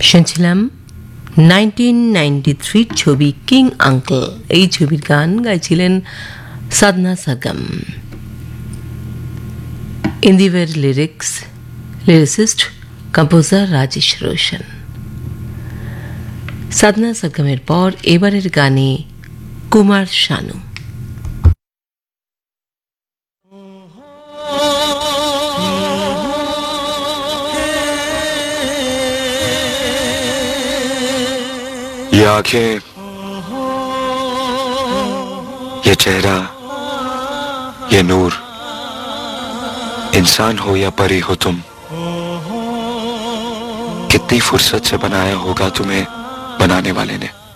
শুনছিলাম 1993 ছবি king uncle. এই ছবির গান গাইছিলেন সাধনা সারগম। In the were lyrics, lyricist, composer Rajesh Roshan. সাধনা সারগমের পর এবারের গানে কুমার শানু। ये आंखें, ये चेहरा, ये नूर, इंसान हो या परी हो तुम, कितनी फुर्सत से बनाया होगा तुम्हें बनाने वाले ने।